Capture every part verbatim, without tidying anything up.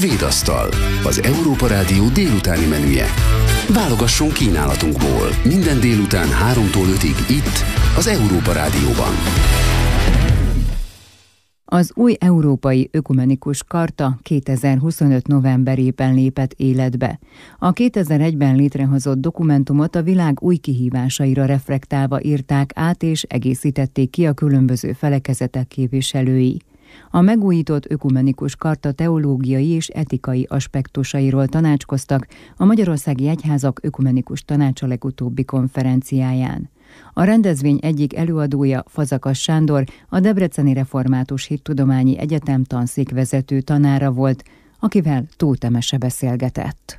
Védasztal, az Európa Rádió délutáni menüje. Válogasson kínálatunkból minden délután háromtól ötig itt, az Európa Rádióban. Az új Európai Ökumenikus Charta kétezer-huszonöt novemberében lépett életbe. A kétezer-egyben létrehozott dokumentumot a világ új kihívásaira reflektálva írták át és egészítették ki a különböző felekezetek képviselői. A megújított Ökumenikus Charta teológiai és etikai aspektusairól tanácskoztak a Magyarországi Egyházak Ökumenikus Tanácsa legutóbbi konferenciáján. A rendezvény egyik előadója, Fazakas Sándor, a Debreceni Református Hittudományi Egyetem tanszékvezető tanára volt, akivel Tóth Emese beszélgetett.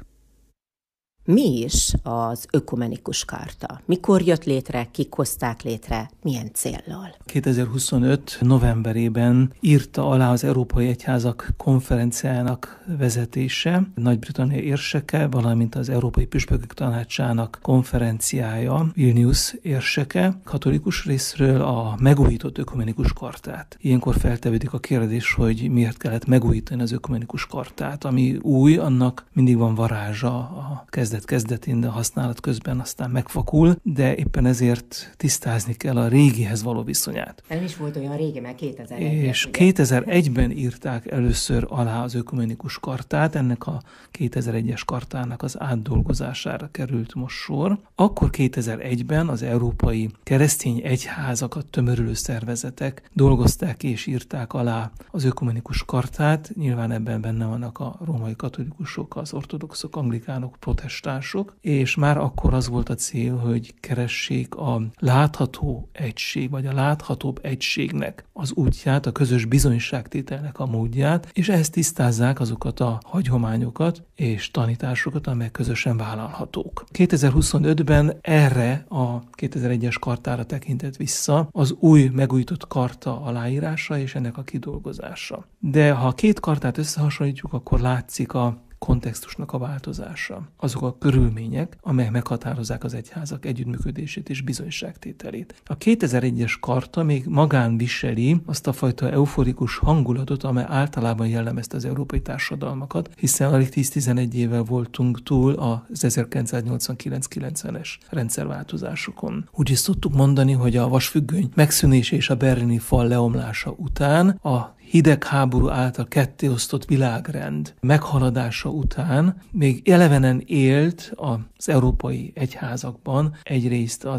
Mi is az Ökumenikus Charta? Mikor jött létre, kik hozták létre, milyen céllal? kétezer-huszonöt novemberében írta alá az Európai Egyházak konferenciának vezetése, Nagy-Britannia érseke, valamint az Európai Püspökök Tanácsának konferenciája, Vilnius érseke, katolikus részről a megújított Ökumenikus Chartát. Ilyenkor feltevődik a kérdés, hogy miért kellett megújítani az Ökumenikus Chartát. Ami új, annak mindig van varázsa a kezdet kezdetén, de a használat közben aztán megfakul, de éppen ezért tisztázni kell a régihez való viszonyát. Nem is volt olyan régi, mert kétezer-egy. És kétezer-egyben írták először alá az Ökumenikus Chartát, ennek a kétezer-egyes chartának az átdolgozására került most sor. Akkor kétezer-egyben az európai keresztény egyházakat tömörülő szervezetek dolgozták és írták alá az Ökumenikus Chartát. Nyilván ebben benne vannak a római katolikusok, az ortodoxok, anglikánok, protestánsok, és már akkor az volt a cél, hogy keressék a látható egység, vagy a láthatóbb egységnek az útját, a közös bizonyságtételnek a módját, és ehhez tisztázzák azokat a hagyományokat és tanításokat, amelyek közösen vállalhatók. kétezer-huszonötben erre a kétezer-egyes chartára tekintett vissza az új megújított charta aláírása és ennek a kidolgozása. De ha a két chartát összehasonlítjuk, akkor látszik a kontextusnak a változása. Azok a körülmények, amelyek meghatározzák az egyházak együttműködését és bizonyságtételét. A kétezer-egyes charta még magán viseli azt a fajta euforikus hangulatot, amely általában jellemezte az európai társadalmakat, hiszen alig tíz-tizenegy évvel voltunk túl az ezerkilencszáznyolcvankilenc-kilencvenes rendszerváltozásokon. Úgy is szoktuk mondani, hogy a vasfüggöny megszűnése és a berlini fal leomlása után a hidegháború által kettéosztott világrend meghaladása után még elevenen élt az európai egyházakban egyrészt az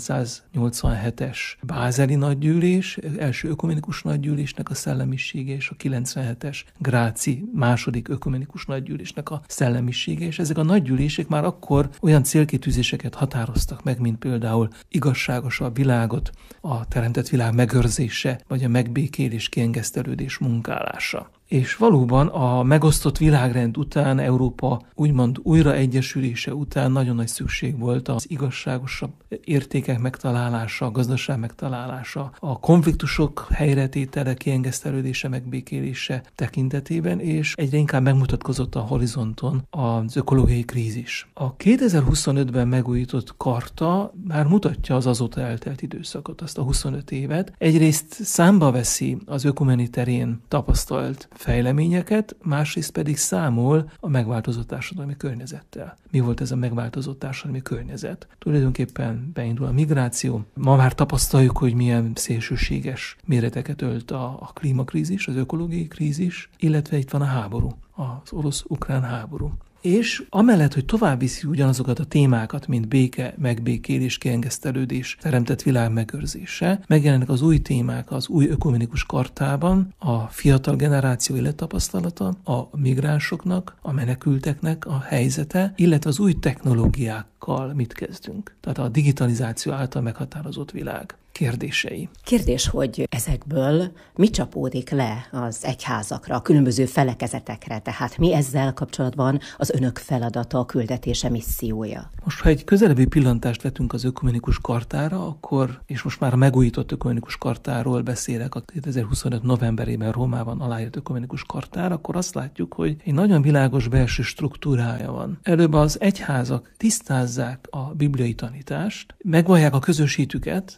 ezerkilencszáznyolcvanhetes bázeli nagygyűlés, első ökumenikus nagygyűlésnek a szellemisége és a kilencvenhetes gráci második ökumenikus nagygyűlésnek a szellemisége, és ezek a nagygyűlések már akkor olyan célkitűzéseket határoztak meg, mint például igazságosabb világot, a teremtett világ megőrzése, vagy a megbékélés, kiengesztelődés munkálása. És valóban a megosztott világrend után, Európa úgymond újraegyesülése után nagyon nagy szükség volt az igazságosabb értékek megtalálása, a gazdaság megtalálása, a konfliktusok helyretétele, kiengesztelődése, megbékélése tekintetében, és egyre inkább megmutatkozott a horizonton az ökológiai krízis. A kétezer-huszonötben megújított charta már mutatja az azóta eltelt időszakot, azt a huszonöt évet. Egyrészt számba veszi az ökumeni terén tapasztalt fejleményeket, másrészt pedig számol a megváltozott társadalmi környezettel. Mi volt ez a megváltozott társadalmi környezet? Tulajdonképpen beindul a migráció. Ma már tapasztaljuk, hogy milyen szélsőséges méreteket ölt a, a klímakrízis, az ökológiai krízis, illetve itt van a háború, az orosz-ukrán háború. És amellett, hogy tovább viszi ugyanazokat a témákat, mint béke, megbékélés, kiengesztelődés, teremtett világ megőrzése, megjelennek az új témák az új ökumenikus chartában, a fiatal generáció élettapasztalata, a migránsoknak, a menekülteknek a helyzete, illetve az új technológiákkal mit kezdünk. Tehát a digitalizáció által meghatározott világ kérdései. Kérdés, hogy ezekből mi csapódik le az egyházakra, a különböző felekezetekre, tehát mi ezzel kapcsolatban az önök feladata, a küldetése, missziója? Most, ha egy közelebbi pillantást vetünk az ökumenikus chartára, akkor, és most már a megújított ökumenikus chartáról beszélek, a kétezer-huszonöt novemberében Rómában aláírt ökumenikus chartára, akkor azt látjuk, hogy egy nagyon világos belső struktúrája van. Előbb az egyházak tisztázzák a bibliai tanítást, megvallják a közös hitüket, tehát tisztázzák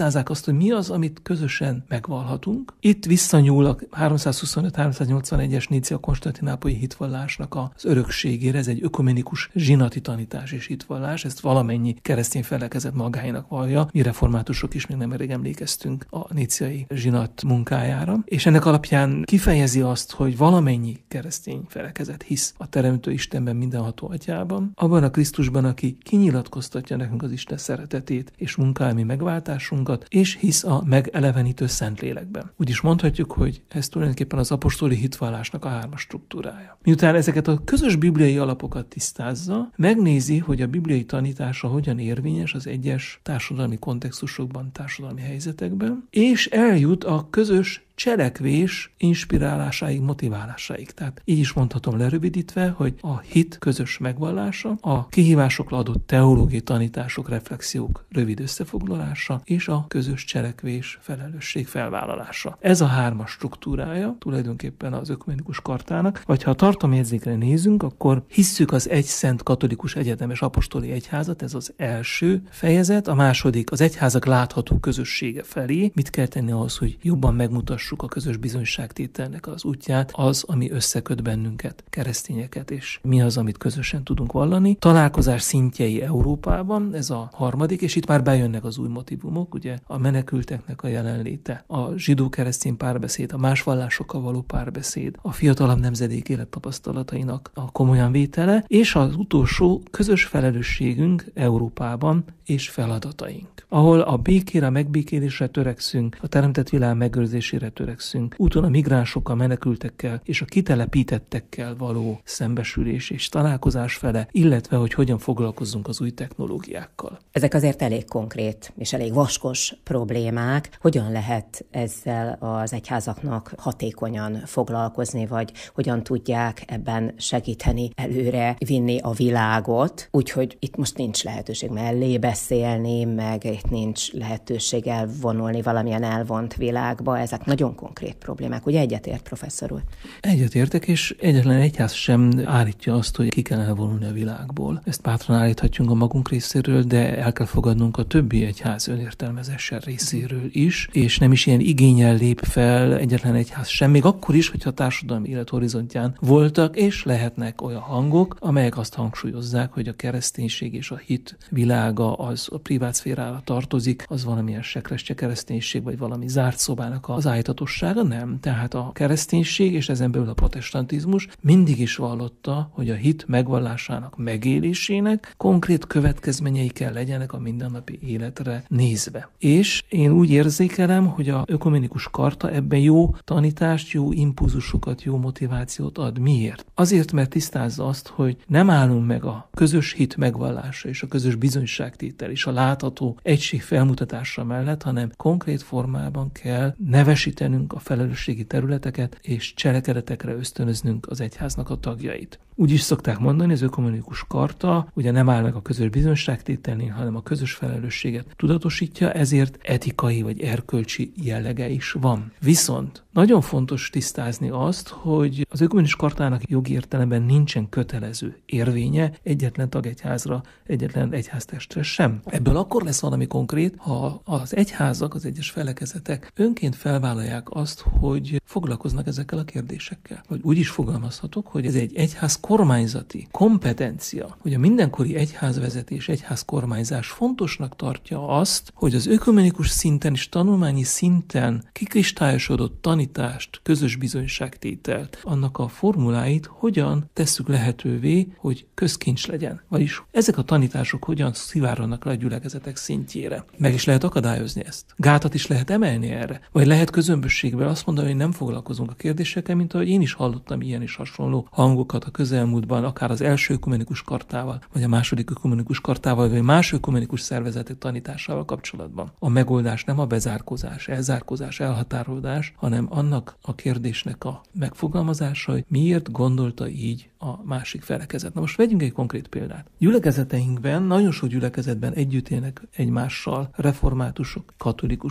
tisztázzák azt, hogy mi az, amit közösen megvallhatunk. Itt visszanyúl a háromszázhuszonöt háromszáznyolcvanegyes Nícia-konstantinápolyi hitvallásnak az örökségére. Ez egy ökumenikus zsinati tanítás és hitvallás. Ezt valamennyi keresztény felekezet magáinak vallja. Mi reformátusok is még nem elég emlékeztünk a níciai zsinat munkájára. És ennek alapján kifejezi azt, hogy valamennyi keresztény felekezet hisz a Teremtő Istenben, mindenható Atyában, abban a Krisztusban, aki kinyilatkoztatja nekünk az Isten szeretetét és munkámi megváltásunkat, és hisz a megelevenítő Szentlélekben. Úgy is mondhatjuk, hogy ez tulajdonképpen az apostoli hitvallásnak a hármas struktúrája. Miután ezeket a közös bibliai alapokat tisztázza, megnézi, hogy a bibliai tanítása hogyan érvényes az egyes társadalmi kontextusokban, társadalmi helyzetekben, és eljut a közös cselekvés inspirálásáig, motiválásáig. Tehát így is mondhatom lerövidítve, hogy a hit közös megvallása, a kihívásokra adott teológiai tanítások, reflexiók rövid összefoglalása, és a közös cselekvés, felelősség felvállalása. Ez a hármas struktúrája tulajdonképpen az ökumenikus kartának, vagy ha a tartalomjegyzékre nézünk, akkor hisszük az egy szent katolikus egyetemes apostoli egyházat, ez az első fejezet, a második az egyházak látható közössége felé. Mit kell tenni ahhoz, hogy jobban megmutassuk a közös bizonyságtételnek az útját, az, ami összeköt bennünket, keresztényeket, és mi az, amit közösen tudunk vallani. Találkozás szintjei Európában, ez a harmadik, és itt már bejönnek az új motivumok, ugye a menekülteknek a jelenléte, a zsidó-keresztény párbeszéd, a más vallásokkal való párbeszéd, a fiatalabb nemzedék élettapasztalatainak a komolyan vétele, és az utolsó közös felelősségünk Európában és feladataink, ahol a békére, a megbékélésre törekszünk, a teremtett világ megőrzésére törekszünk, úton a migránsokkal, menekültekkel és a kitelepítettekkel való szembesülés és találkozás fele, illetve hogy hogyan foglalkozzunk az új technológiákkal. Ezek azért elég konkrét és elég vaskos problémák. Hogyan lehet ezzel az egyházaknak hatékonyan foglalkozni, vagy hogyan tudják ebben segíteni, előre vinni a világot, úgyhogy itt most nincs lehetőség mellé beszélni, meg itt nincs lehetőség elvonulni valamilyen elvont világba. Ezek nagyon konkrét problémák. Ugye egyetért, professzor úr? Egyetértek, és egyetlen egyház sem állítja azt, hogy ki kell elvonulni a világból. Ezt bátran állíthatjunk a magunk részéről, de el kell fogadnunk a többi egyház önértelmezéssel részéről is, és nem is ilyen igénnyel lép fel egyetlen egyház sem, még akkor is, hogyha a társadalmi élet horizontján voltak és lehetnek olyan hangok, amelyek azt hangsúlyozzák, hogy a kereszténység és a hit világa az a privát szférára tartozik, az valamilyen sekrestye kereszténység, vagy valami zárt szobának az állítatossága, nem. Tehát a kereszténység és ezen belül a protestantizmus mindig is vallotta, hogy a hit megvallásának megélésének konkrét következményei kell legyenek a mindennapi életre nézve. És én úgy érzékelem, hogy a ökumenikus karta ebben jó tanítást, jó impulzusokat, jó motivációt ad. Miért? Azért, mert tisztázza azt, hogy nem állunk meg a közös hit megvallása és a közös bizonyságtétel és a látható egység felmutatása mellett, hanem konkrét formában kell nevesítenünk a felelősségi területeket és cselekedetekre ösztönöznünk az egyháznak a tagjait. Úgy is szokták mondani, az ökumenikus karta ugye nem áll meg a közös bizonyságtételnél, hanem a közös felelősséget tudatosítja, ezért etikai vagy erkölcsi jellege is van. Viszont nagyon fontos tisztázni azt, hogy az ökumenikus kartának jogi értelemben nincsen kötelező érvénye egyetlen tagegyházra, egyetlen egyháztestre sem. Ebből akkor lesz valami konkrét, ha az egyházak, az egyes felekezetek önként felvállalják azt, hogy foglalkoznak ezekkel a kérdésekkel. Vagy úgy is fogalmazhatok, hogy ez egy egyház kormányzati kompetencia, hogy a mindenkori egyházvezetés, egyházkormányzás fontosnak tartja azt, hogy az ökumenikus szinten és tanulmányi szinten kikristályosodott tanítást, közös bizonyságtételt, annak a formuláit hogyan tesszük lehetővé, hogy közkincs legyen. Vagyis ezek a tanítások hogyan szivárognak le a gyülekezetek szintjére. Meg is lehet akadályozni ezt. Gátat is lehet emelni erre. Vagy lehet közömbösségben azt mondani, hogy nem foglalkozunk a kérdésekkel, mint ahogy én is hallottam ilyen is hasonló hangokat a közelmúltban, akár az első ökumenikus kartával, vagy a második ökumenikus kartával, vagy más ökumenikus szervezetek tanításával kapcsolatban. A megoldás nem a bezárkózás, elzárkózás, elhatárolódás, hanem annak a kérdésnek a megfogalmazása, hogy miért gondolta így a másik felekezet. Na most vegyünk egy konkrét példát. Gyülekezeteinkben, nagyon sok gyülekezetben együtt élnek egymással reformátusok, katolikusok,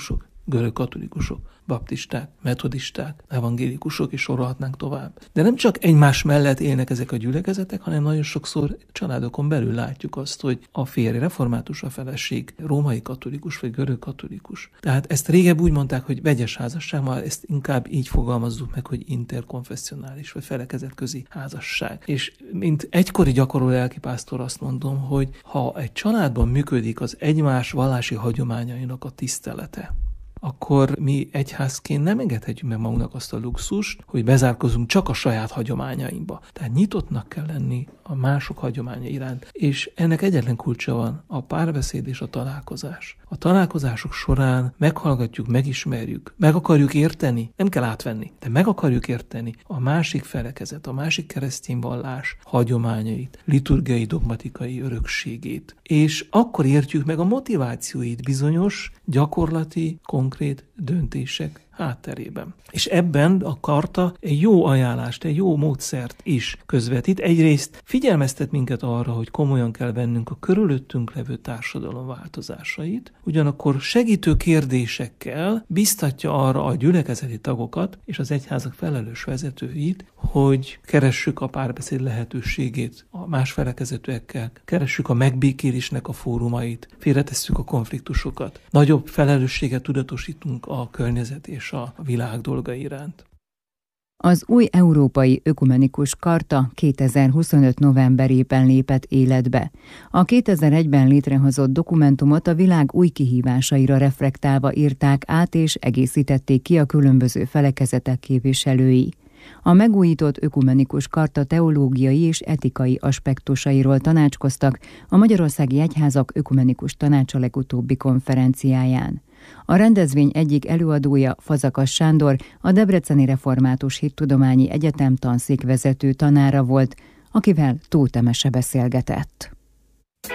görögkatolikusok, baptisták, metodisták, evangélikusok, és sorolhatnánk tovább. De nem csak egymás mellett élnek ezek a gyülekezetek, hanem nagyon sokszor családokon belül látjuk azt, hogy a férj református, a feleség római katolikus vagy görög katolikus. Tehát ezt régebb úgy mondták, hogy vegyes házasság, már ezt inkább így fogalmazzuk meg, hogy interkonfessionális vagy felekezetközi házasság. És mint egykori gyakorló lelkipásztor azt mondom, hogy ha egy családban működik az egymás vallási hagyományainak a tisztelete, akkor mi egyházként nem engedhetjük meg magunknak azt a luxust, hogy bezárkozunk csak a saját hagyományainkba. Tehát nyitottnak kell lenni a mások hagyománya iránt. És ennek egyetlen kulcsa van, a párbeszéd és a találkozás. A találkozások során meghallgatjuk, megismerjük, meg akarjuk érteni, nem kell átvenni, de meg akarjuk érteni a másik felekezet, a másik keresztény vallás hagyományait, liturgiai, dogmatikai örökségét. És akkor értjük meg a motivációit bizonyos, gyakorlati, konkrét döntések hátterében. És ebben a karta egy jó ajánlást, egy jó módszert is közvetít. Egyrészt figyelmeztet minket arra, hogy komolyan kell vennünk a körülöttünk levő társadalom változásait, ugyanakkor segítő kérdésekkel biztatja arra a gyülekezeti tagokat és az egyházak felelős vezetőit, hogy keressük a párbeszéd lehetőségét a más felekezetűekkel, keressük a megbékélésnek a fórumait, félretesszük a konfliktusokat, nagyobb felelősséget tudatosítunk a környezet és a világ dolga iránt. Az új Európai Ökumenikus Karta kétezer-huszonöt novemberében lépett életbe. A kétezer-egyben létrehozott dokumentumot a világ új kihívásaira reflektálva írták át és egészítették ki a különböző felekezetek képviselői. A megújított ökumenikus karta teológiai és etikai aspektusairól tanácskoztak a Magyarországi Egyházak Ökumenikus Tanácsa legutóbbi konferenciáján. A rendezvény egyik előadója, Fazakas Sándor, a Debreceni Református Hittudományi Egyetem tanszékvezető tanára volt, akivel Tóth Emese beszélgetett.